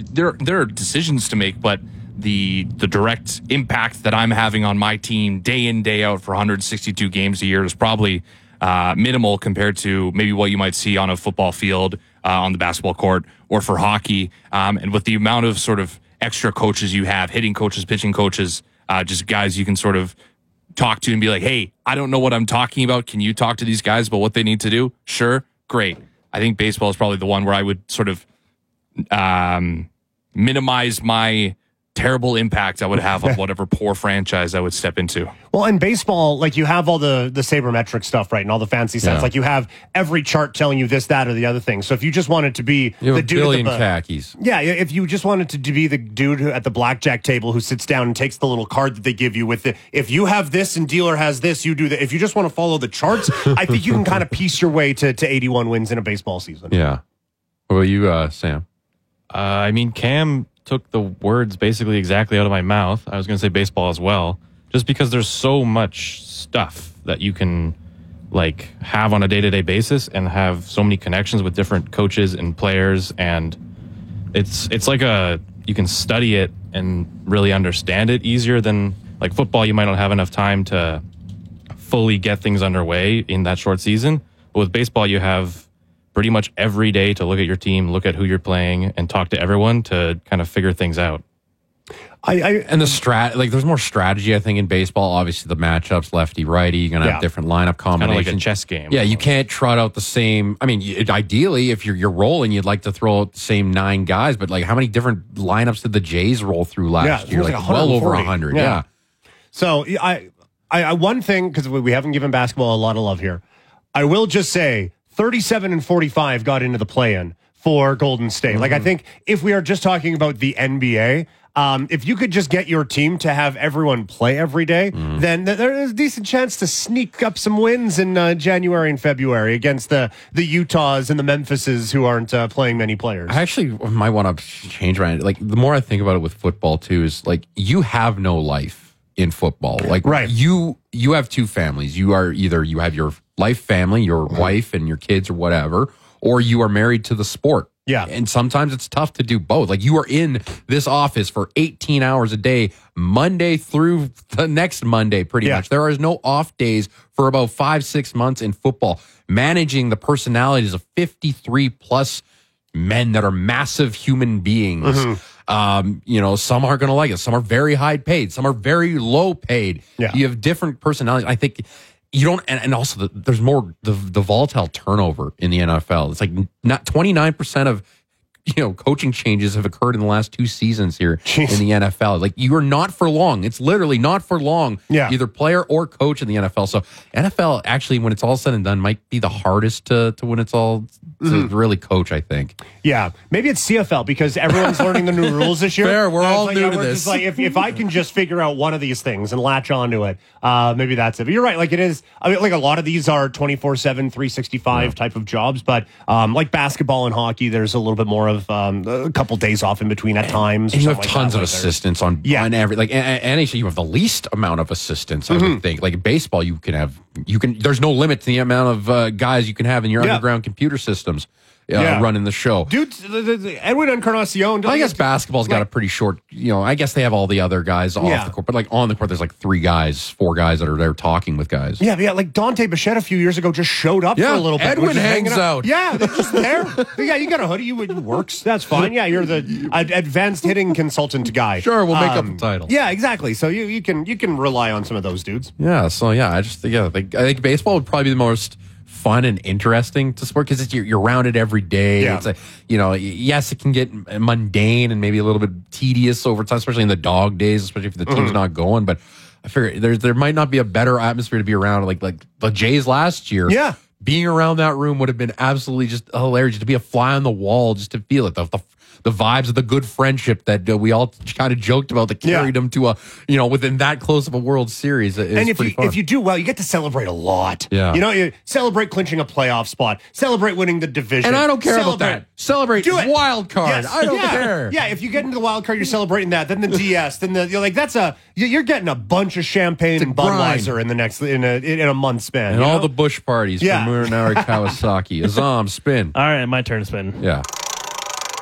there are decisions to make, but the direct impact that I'm having on my team day in, day out for 162 games a year is probably minimal compared to maybe what you might see on a football field, on the basketball court, or for hockey. And with the amount of sort of extra coaches you have, hitting coaches, pitching coaches, just guys you can sort of talk to and be like, hey, I don't know what I'm talking about. Can you talk to these guys about what they need to do? Sure. Great. I think baseball is probably the one where I would sort of minimize my terrible impact I would have on whatever poor franchise I would step into. Well, in baseball, like you have all the sabermetric stuff, right, and all the fancy stats. Like you have every chart telling you this, that, or the other thing. So if you just wanted to be the dude, billion khakis. Yeah, if you just wanted to be the dude at the blackjack table who sits down and takes the little card that they give you with the, if you have this and dealer has this, you do that. If you just want to follow the charts, I think you can kind of piece your way to 81 wins in a baseball season. Yeah. What about you, Sam? I mean, Cam took the words basically exactly out of my mouth. I was going to say baseball as well, just because there's so much stuff that you can like have on a day-to-day basis and have so many connections with different coaches and players, and it's like you can study it and really understand it easier than like football. You might not have enough time to fully get things underway in that short season, but with baseball you have pretty much every day to look at your team, look at who you're playing, and talk to everyone to kind of figure things out. And the there's more strategy, I think, in baseball. Obviously, the matchups, lefty, righty, you're going to have different lineup combinations. Kind of like a chess game. Yeah, you can't trot out the same. I mean, ideally, if you're rolling, you'd like to throw out the same 9 guys, but like how many different lineups did the Jays roll through last year? Like well over 100. Yeah. So I one thing, because we haven't given basketball a lot of love here, I will just say 37 and 45 got into the play-in for Golden State. Like, I think if we are just talking about the NBA, if you could just get your team to have everyone play every day, then there is a decent chance to sneak up some wins in January and February against the Utahs and the Memphises who aren't playing many players. I actually might want to change my, like, the more I think about it with football too, is like you have no life in football. Like, right. You have 2 families. You are either you have your life family, your wife and your kids or whatever, or you are married to the sport. Yeah. And sometimes it's tough to do both. Like you are in this office for 18 hours a day, Monday through the next Monday, pretty much. There is no off days for about 5-6 months in football. Managing the personalities of 53 plus men that are massive human beings. You know, some are going to like it. Some are very high paid. Some are very low paid. Yeah. You have different personalities. I think you don't, and also there's more the volatile turnover in the NFL. It's like not 29% of coaching changes have occurred in the last 2 seasons here in the NFL. Like you are not for long. It's literally not for long. Yeah. Either player or coach in the NFL. So NFL actually, when it's all said and done, might be the hardest to when it's all to really coach, I think. Yeah, maybe it's CFL because everyone's learning the new rules this year. Fair, we're all new to this. Just like, if I can just figure out one of these things and latch onto it, maybe that's it. But you're right, like it is. I mean, like a lot of these are 24/7, 365 type of jobs. But like basketball and hockey, there's a little bit more of a couple days off in between at times. And you have tons of assistants on every, like NHL, you have the least amount of assistants, I would think. Like in baseball, there's no limit to the amount of guys you can have in your underground computer systems running the show. Dude, Edwin Encarnacion. I guess basketball's got a pretty short, I guess they have all the other guys off the court, but like on the court, there's like 4 guys that are there talking with guys. Yeah, like Dante Bichette a few years ago just showed up for a little bit. Edwin hangs out. Yeah, they're just there. Yeah, you got a hoodie, it works. That's fine. Yeah, you're the advanced hitting consultant guy. Sure, we'll make up the title. Yeah, exactly. So you can rely on some of those dudes. Yeah, so I think baseball would probably be the most fun and interesting to sport because you're around it every day. Yeah. It's like, yes, it can get mundane and maybe a little bit tedious over time, especially in the dog days, especially if the team's not going. But I figure there might not be a better atmosphere to be around. Like the Jays last year. Yeah. Being around that room would have been absolutely just hilarious, just to be a fly on the wall, just to feel it. The vibes of the good friendship that we all kind of joked about that carried them to within that close of a World Series. And if you do well, you get to celebrate a lot. Yeah. You celebrate clinching a playoff spot, celebrate winning the division. And I don't care about that. Celebrate wild card. Yes. I don't care. Yeah, if you get into the wild card, you're celebrating that. Then the DS, then you're getting a bunch of champagne and Budweiser in the next in a month span. And all the Bush parties from Murinari Kawasaki. Azam, spin. All right, my turn to spin. Yeah.